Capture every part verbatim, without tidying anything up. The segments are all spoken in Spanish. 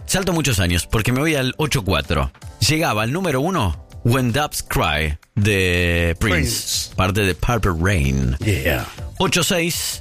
salto muchos años, porque me voy al ochenta y cuatro. Llegaba al número uno, When Doves Cry, de Prince, Prince. parte de Purple Rain. Yeah. ochenta y seis,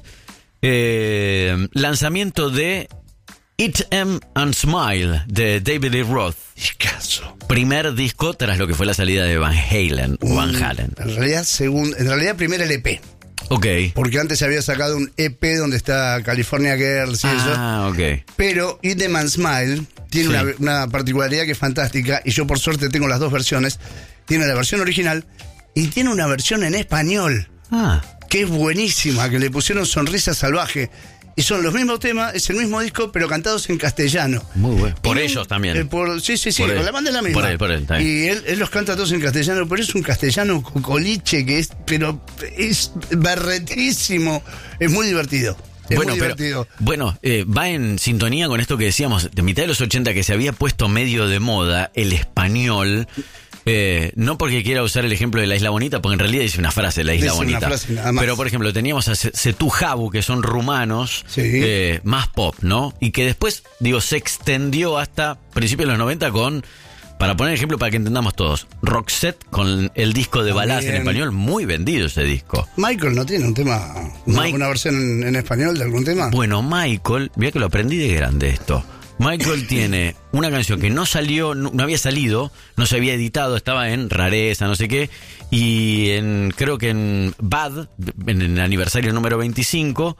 eh, lanzamiento de Eat 'Em and Smile, de David Lee Roth. Discaso. Primer disco tras lo que fue la salida de Van Halen. o Van Halen. En realidad, segun, en realidad, primero el E P. Ok. Porque antes había sacado un E P donde está California Girls y eso. Ah, ok. Pero Eat 'Em and Smile tiene Sí. una, una particularidad que es fantástica. Y yo, por suerte, tengo las dos versiones. Tiene la versión original y tiene una versión en español. Ah. Que es buenísima, que le pusieron Sonrisa Salvaje. Y son los mismos temas, es el mismo disco, pero cantados en castellano. Muy bueno. Por Y, ellos también. eh, por, sí, sí, sí, Por él. la banda es la misma. Por él, por él, está bien. Y él, él los canta todos en castellano, pero es un castellano cocoliche que es, pero es berretísimo. Es muy divertido. Es bueno, muy pero, divertido. bueno eh, va en sintonía con esto que decíamos, de mitad de los ochenta, que se había puesto medio de moda el español. Eh, no porque quiera usar el ejemplo de La Isla Bonita, porque en realidad dice una frase, La Isla Dice una Bonita. frase nada más. Pero, por ejemplo, teníamos a Setú Jabu, que son rumanos, Sí. eh, más pop, ¿no? Y que después, digo, se extendió hasta principios de los noventa con, para poner ejemplo para que entendamos todos, Roxette con el disco de baladas en También. español, muy vendido ese disco. Michael no tiene un tema, una, Mike- una versión en, en español de algún tema. Bueno, Michael, mira que lo aprendí de grande esto. Michael tiene una canción que no salió, no, no había salido, no se había editado, estaba en rareza, no sé qué, y en, creo que en Bad, en el aniversario número veinticinco,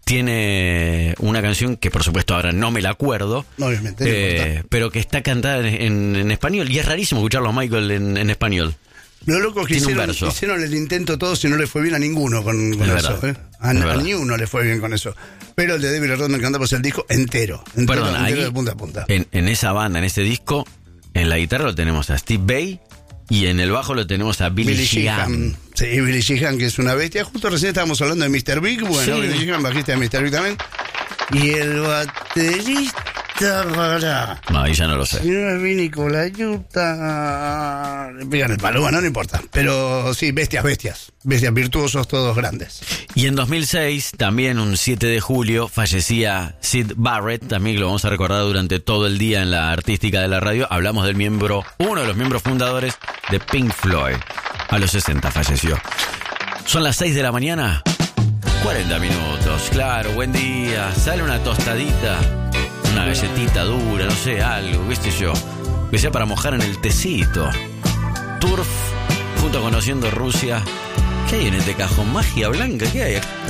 tiene una canción que por supuesto ahora no me la acuerdo, Obviamente, no eh, importa. pero que está cantada en, en- en español, y es rarísimo escucharlo a Michael en, en español. Lo loco es que Tiene un hicieron, verso. hicieron el intento todos y no le fue bien a ninguno con, con Es eso. verdad. ¿eh? A, Es a verdad. ni uno le fue bien con eso. Pero el de David Lee Roth me encanta, pues el disco entero. entero Perdón, entero ahí, de punta a punta. En, en esa banda, en ese disco, en la guitarra lo tenemos a Steve Vai y en el bajo lo tenemos a Billy, Billy Sheehan. Sheehan. Sí, Billy Sheehan, que es una bestia. Justo recién estábamos hablando de mister Big. Bueno, Sí. Billy Sheehan, bajista de mister Big también. Y el baterista, para. No, ahí ya no lo sé. Si no es Vini con la yuta. Le pegan el palo, bueno, no importa. Pero sí, bestias, bestias. Bestias, virtuosos, todos grandes. Y en dos mil seis, también un siete de julio, fallecía Syd Barrett, también lo vamos a recordar durante todo el día en la artística de la radio. Hablamos del miembro, uno de los miembros fundadores de Pink Floyd. A los sesenta falleció. Son las seis de la mañana, cuarenta minutos. Claro, buen día. Sale una tostadita, una galletita dura, no sé, algo, qué sé yo, que sea para mojar en el tecito. Turf, junto a Conociendo Rusia. ¿Qué hay en este cajón? ¿Magia blanca? ¿Qué hay?